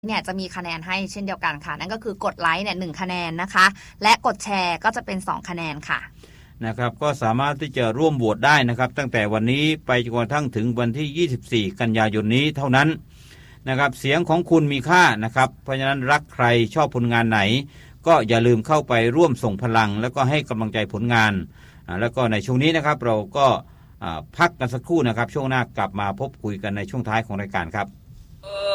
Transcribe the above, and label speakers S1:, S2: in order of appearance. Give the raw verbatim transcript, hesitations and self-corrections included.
S1: เนี่ยจะมีคะแนนให้เช่นเดียวกันค่ะนั่นก็คือกดไลค์เนี่ยหนึ่งคะแนนนะคะและกดแชร์ก็จะเป็นสองคะแนนค่ะ
S2: นะครับก็สามารถที่จะร่วมโหวตได้นะครับตั้งแต่วันนี้ไปจนกระทั่งถึงวันที่ยี่สิบสี่กันยายนนี้เท่านั้นนะครับเสียงของคุณมีค่านะครับเพราะฉะนั้นรักใครชอบผลงานไหนก็อย่าลืมเข้าไปร่วมส่งพลังแล้วก็ให้กำลังใจผลงานแล้วก็ในช่วงนี้นะครับเราก็พักกันสักครู่นะครับช่วงหน้ากลับมาพบคุยกันในช่วงท้ายของรายการครับ